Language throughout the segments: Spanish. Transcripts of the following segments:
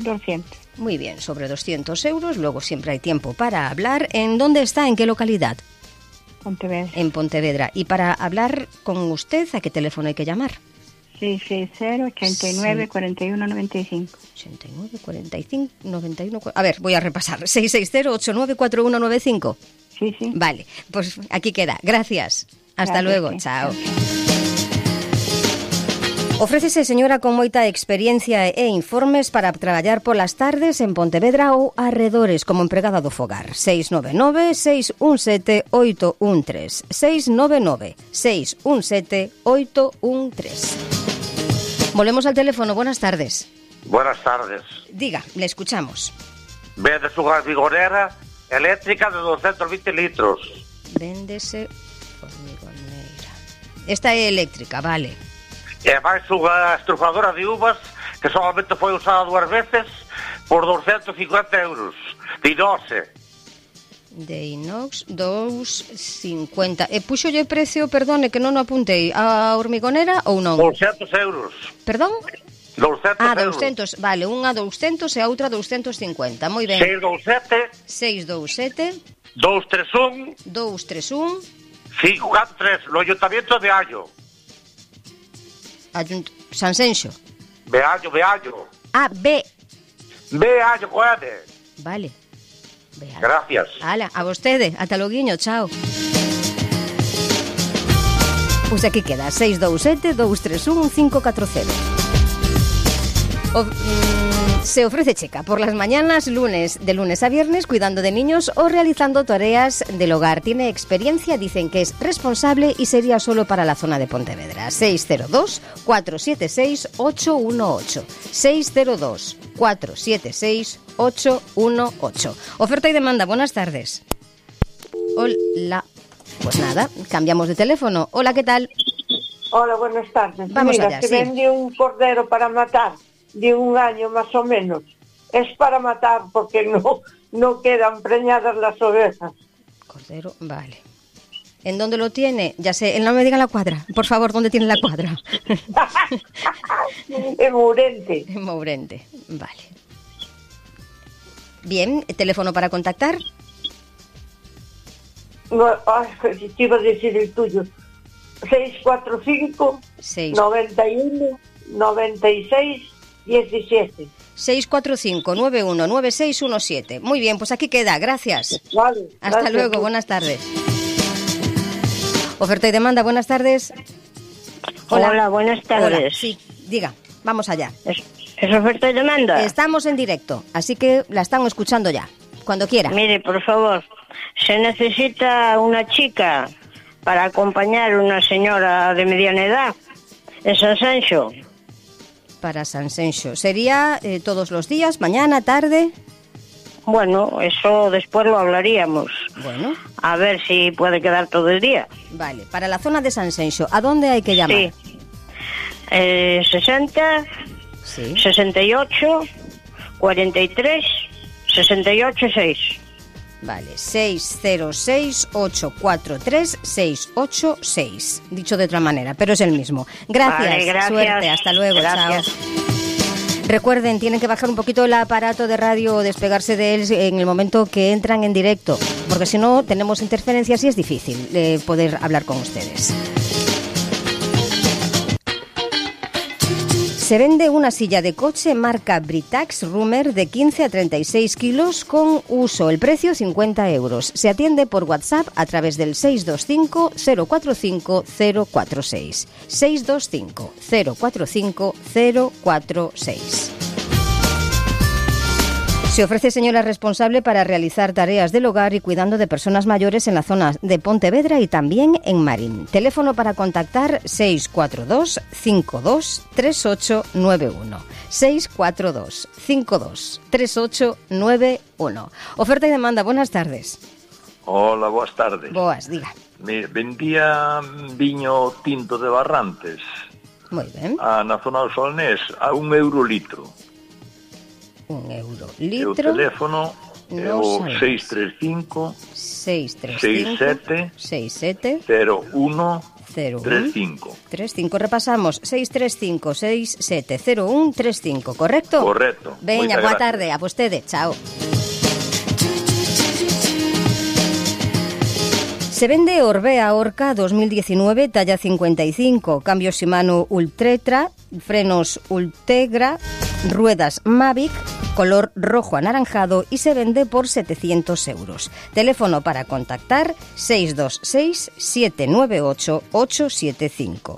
200. Muy bien, sobre 200 euros. Luego siempre hay tiempo para hablar. ¿En dónde está? ¿En qué localidad? Pontevedra. En Pontevedra. Y para hablar con usted, ¿a qué teléfono hay que llamar? 660-89-41-95. 89-45-91... A ver, voy a repasar. 660-89-41-95. Sí, sí. Vale, pues aquí queda. Gracias. Hasta Gracias, luego. sí. Chao. Ofrécese, señora, con moita experiencia e informes para traballar polas tardes en Pontevedra ou arredores como empregada do fogar. 699-617-813. 699-617-813. Volvemos al teléfono. Buenas tardes. Buenas tardes. Diga, le escuchamos. Vendes unha hormigonera eléctrica de 220 litros. Véndese hormigonera. Esta é eléctrica, vale. E máis unha estrufadora de uvas que solamente foi usada 2 veces por 250 euros. De inoxe. De inox, 2,50. E puxolle precio, perdone, que non o apuntei, a hormigonera ou non? 200 euros. Perdón? 200 euros. 200, vale, unha 200 e a outra 250, moi ben. 627 627 231 231 543 no Ayuntamiento de Allo. Sanxenxo. Beallo. Ah, B. Beallo, coede. Vale. Beallo. Gracias. Ala, a vostede, ata loguiño, chao. Pois aquí queda 627 231 540. Se ofrece checa por las mañanas, de lunes a viernes, cuidando de niños o realizando tareas del hogar. Tiene experiencia, dicen que es responsable y sería solo para la zona de Pontevedra. 602-476-818. 602-476-818. Oferta y demanda, buenas tardes. Hola. Pues nada, cambiamos de teléfono. Hola, ¿qué tal? Hola, buenas tardes. Vamos Mira, allá, se sí. vende un cordero para matar de 1 año más o menos. Es para matar porque no quedan preñadas las ovejas. Cordero, vale. ¿En dónde lo tiene? Ya sé, no me diga la cuadra. Por favor, ¿dónde tiene la cuadra? En Mourente. En Mourente, vale. Bien, ¿teléfono para contactar? No, ay, te iba a decir el tuyo. 645 91 96 17. 645-919617. Muy bien, pues aquí queda, gracias. Vale. Hasta gracias. luego, buenas tardes. Oferta y demanda, buenas tardes. Hola, buenas tardes. Hola, sí, diga, vamos allá. ¿Es oferta y demanda? Estamos en directo, así que la están escuchando ya, cuando quiera. Mire, por favor, se necesita una chica para acompañar a una señora de mediana edad en Sanxenxo. Para Sanxenxo. ¿Sería todos los días, mañana, tarde? Bueno, eso después lo hablaríamos. Bueno. A ver si puede quedar todo el día. Vale, para la zona de Sanxenxo, ¿a dónde hay que llamar? Sí. 60, sí. 68, 43, 68, 6. Vale, 606-843-686. Dicho de otra manera, pero es el mismo. Gracias, vale, gracias. Suerte, hasta luego, Gracias. chao. Recuerden, tienen que bajar un poquito el aparato de radio o despegarse de él en el momento que entran en directo, porque si no tenemos interferencias y es difícil poder hablar con ustedes. Se vende una silla de coche marca Britax Rummer de 15 a 36 kilos con uso. El precio 50 euros. Se atiende por WhatsApp a través del 625 045 046. 625 045 046. Se ofrece señora responsable para realizar tareas del hogar y cuidando de personas mayores en la zona de Pontevedra y también en Marín. Teléfono para contactar 642 52 3891. 642 52 3891. Oferta y demanda, buenas tardes. Hola, boas tardes. Boas, diga. Vendía viño tinto de Barrantes. Moi ben. Na zona do Solnés a 1 euro litro. 1 euro E o litro. teléfono é o 635 635 67 67 01 35. Repasamos, 635-6701-35, ¿correcto? Correcto. Veña, boa tarde, a vostede, chao. Se vende Orbea Orca 2019, talla 55, cambio Shimano Ultegra, frenos Ultegra, ruedas Mavic, color rojo anaranjado y se vende por 700 euros. Teléfono para contactar 626-798-875.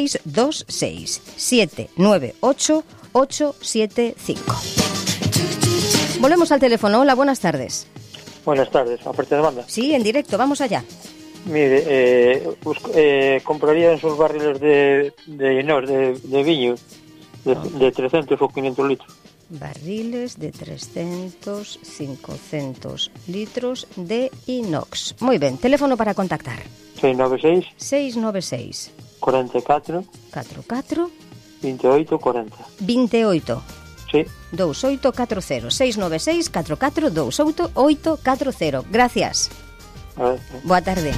626-798-875. Volvemos al teléfono. Hola, buenas tardes. Buenas tardes, aparte de banda. Sí, en directo, vamos allá. Mire, compraría esos barriles de viño de 300 o 500 litros. Barriles de 300, 500 litros de inox. Muy bien, teléfono para contactar. 696 44 28 40. Sí. 2840. 696 44 2840. Gracias. Boa tarde.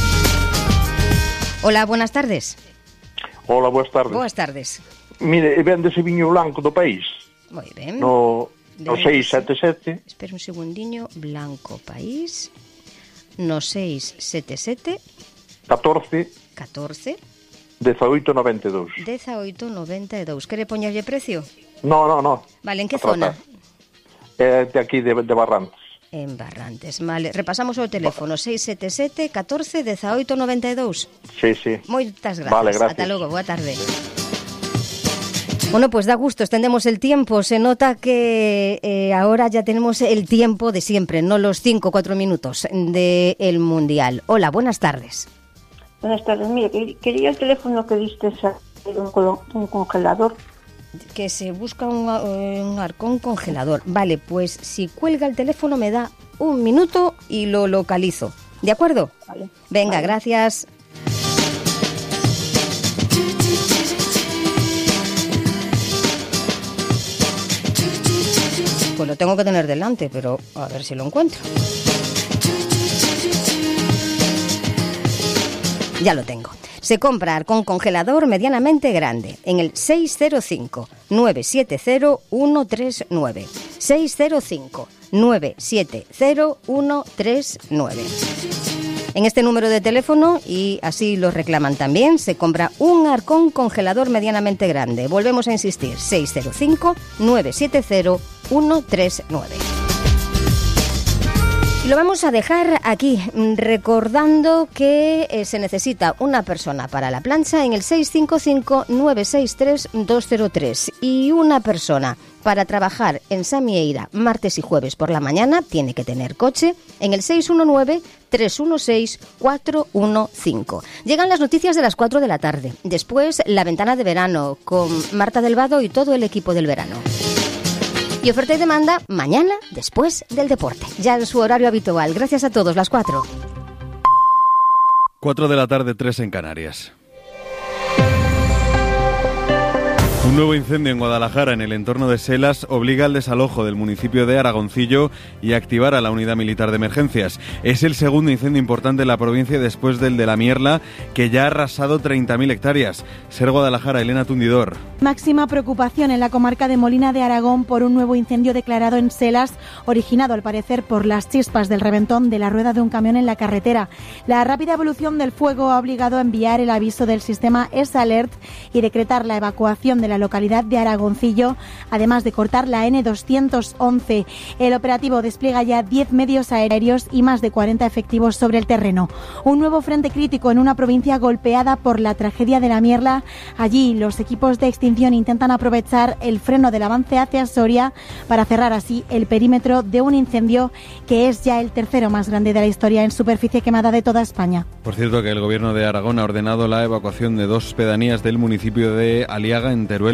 Hola, buenas tardes. Hola, boas tardes. Boas tardes. Mire, véndese viño blanco do país. Moi ben. No 677. Espera un segundiño. Blanco País. No 677. 14. 1892. 1892. Quere poñerlle precio? No. Vale, en que zona? De aquí, de Barrantes. En Barrantes, vale. Repasamos o teléfono, 677 14 1892. Sí. Moitas gracias. Vale, gracias. Ata logo, boa tarde. Bueno, pues da gusto, extendemos el tiempo. Se nota que ahora ya tenemos el tiempo de siempre, no los 5 o 4 minutos del Mundial. Hola, buenas tardes. Buenas tardes. Mire, quería el teléfono que diste un congelador. Que se busca un arcón congelador. Vale, pues si cuelga el teléfono me da un minuto y lo localizo. ¿De acuerdo? Vale. Venga, vale. Gracias. Pues lo tengo que tener delante, pero a ver si lo encuentro. Ya lo tengo. Se compra arcón congelador medianamente grande en el 605-970-139. 605-970-139. En este número de teléfono, y así lo reclaman también, se compra un arcón congelador medianamente grande. Volvemos a insistir, 605-970-139. Y lo vamos a dejar aquí, recordando que se necesita una persona para la plancha en el 655-963-203 y una persona para trabajar en Samieira martes y jueves por la mañana, tiene que tener coche, en el 619-316-415. Llegan las noticias de las 4 de la tarde, después la ventana de verano con Marta del Vado y todo el equipo del verano. Y oferta y demanda mañana después del deporte, ya en su horario habitual. Gracias a todos, las 4. 4 de la tarde, 3 en Canarias. Un nuevo incendio en Guadalajara, en el entorno de Selas, obliga al desalojo del municipio de Aragoncillo y a activar a la unidad militar de emergencias. Es el segundo incendio importante en la provincia después del de La Mierla, que ya ha arrasado 30.000 hectáreas. Ser Guadalajara, Elena Tundidor. Máxima preocupación en la comarca de Molina de Aragón por un nuevo incendio declarado en Selas, originado al parecer por las chispas del reventón de la rueda de un camión en la carretera. La rápida evolución del fuego ha obligado a enviar el aviso del sistema S-Alert y decretar la evacuación de la localidad de Aragoncillo, además de cortar la N211. El operativo despliega ya 10 medios aéreos y más de 40 efectivos sobre el terreno. Un nuevo frente crítico en una provincia golpeada por la tragedia de La Mierla. Allí los equipos de extinción intentan aprovechar el freno del avance hacia Soria para cerrar así el perímetro de un incendio que es ya el tercero más grande de la historia en superficie quemada de toda España. Por cierto, que el gobierno de Aragón ha ordenado la evacuación de 2 pedanías del municipio de Aliaga, en Teruel,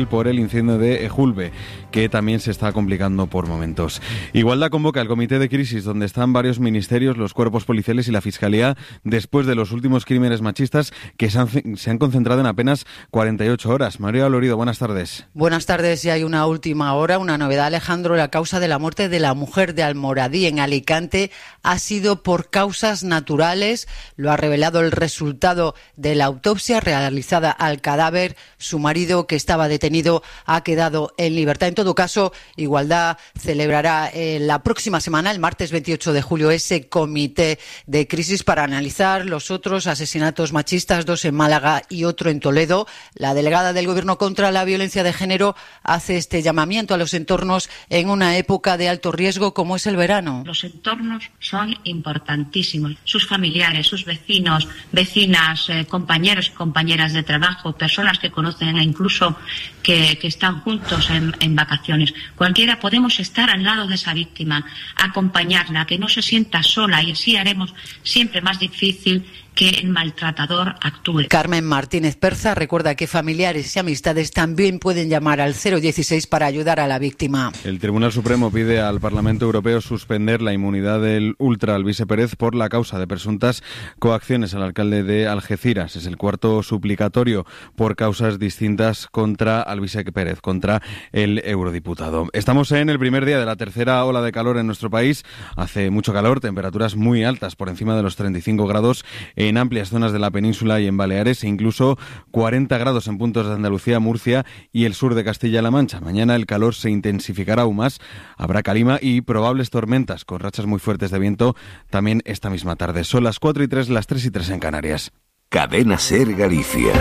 Teruel por el incendio de Ejulbe, que también se está complicando por momentos. Igualdad convoca al comité de crisis donde están varios ministerios, los cuerpos policiales y la Fiscalía después de los últimos crímenes machistas que se han concentrado en apenas 48 horas. María Lorido, buenas tardes. Buenas tardes. Y hay una última hora, una novedad, Alejandro. La causa de la muerte de la mujer de Almoradí en Alicante ha sido por causas naturales. Lo ha revelado el resultado de la autopsia realizada al cadáver. Su marido, que estaba detenido, ha quedado en libertad. En todo caso, Igualdad celebrará la próxima semana, el martes 28 de julio, ese comité de crisis para analizar los otros asesinatos machistas, 2 en Málaga y otro en Toledo. La delegada del Gobierno contra la violencia de género hace este llamamiento a los entornos en una época de alto riesgo como es el verano. Los entornos son importantísimos. Sus familiares, sus vecinos, vecinas, compañeros y compañeras de trabajo, personas que conocen e incluso que están juntos en vacaciones. Cualquiera podemos estar al lado de esa víctima, acompañarla, que no se sienta sola, y así haremos siempre más difícil que el maltratador actúe. Carmen Martínez Perza recuerda que familiares y amistades también pueden llamar al 016 para ayudar a la víctima. El Tribunal Supremo pide al Parlamento Europeo suspender la inmunidad del ultra Alvise Pérez por la causa de presuntas coacciones al alcalde de Algeciras. Es el cuarto suplicatorio por causas distintas contra Alvise Pérez, contra el eurodiputado. Estamos en el primer día de la tercera ola de calor en nuestro país. Hace mucho calor, temperaturas muy altas, por encima de los 35 grados en amplias zonas de la península y en Baleares, e incluso 40 grados en puntos de Andalucía, Murcia y el sur de Castilla-La Mancha. Mañana el calor se intensificará aún más, habrá calima y probables tormentas con rachas muy fuertes de viento también esta misma tarde. Son las 4:03, las 3:03 en Canarias. Cadena SER Galicia.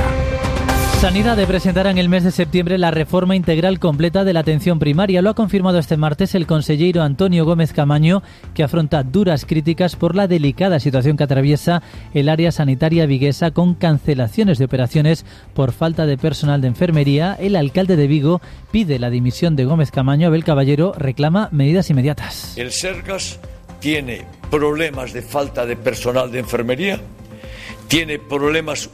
Sanidad presentará en el mes de septiembre la reforma integral completa de la atención primaria. Lo ha confirmado este martes el consellero Antonio Gómez Camaño, que afronta duras críticas por la delicada situación que atraviesa el área sanitaria viguesa, con cancelaciones de operaciones por falta de personal de enfermería. El alcalde de Vigo pide la dimisión de Gómez Camaño. Abel Caballero reclama medidas inmediatas. El Sergas tiene problemas de falta de personal de enfermería, tiene problemas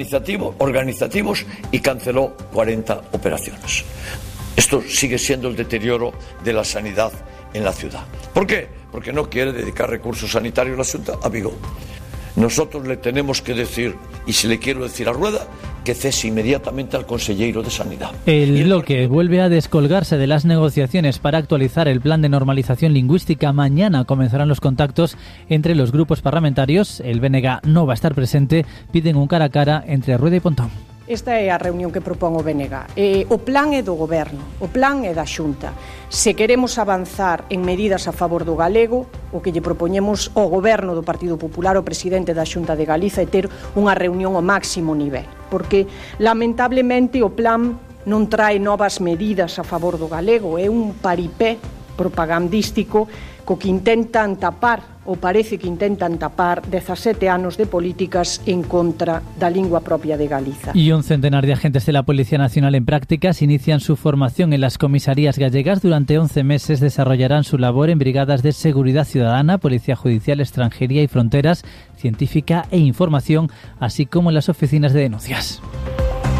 organizativos y canceló 40 operaciones. Esto sigue siendo el deterioro de la sanidad en la ciudad. ¿Por qué? Porque no quiere dedicar recursos sanitarios la Xunta a Vigo. Nosotros le tenemos que decir, y si le quiero decir a Rueda, que cese inmediatamente al consellero de Sanidad. El bloque vuelve a descolgarse de las negociaciones para actualizar el plan de normalización lingüística. Mañana comenzarán los contactos entre los grupos parlamentarios. El BNG no va a estar presente. Piden un cara a cara entre Rueda y Pontón. Esta é a reunión que propón o BNG. O plan é do Goberno, o plan é da Xunta. Se queremos avanzar en medidas a favor do galego, o que lle propoñemos ao Goberno do Partido Popular, o presidente da Xunta de Galiza, é ter unha reunión ao máximo nivel. Porque, lamentablemente, o plan non trae novas medidas a favor do galego. É un paripé propagandístico co que intentan tapar, ou parece que intentan tapar, 17 anos de políticas en contra da lingua propia de Galiza. Y un centenar de agentes de la Policía Nacional en prácticas inician su formación en las comisarías gallegas. Durante 11 meses desarrollarán su labor en brigadas de seguridad ciudadana, policía judicial, extranjería y fronteras, científica e información, así como en las oficinas de denuncias.